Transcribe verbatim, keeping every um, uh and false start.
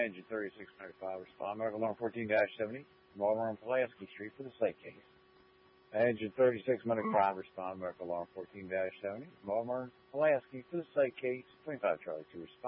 Engine thirty-six ninety-five, respond. Medical alarm fourteen dash seventy, Baltimore and Pulaski Street for the state case. Engine thirty-six Medical five, respond. Medical alarm fourteen dash seventy, Baltimore and Pulaski for the state case. twenty-five Charlie two, respond.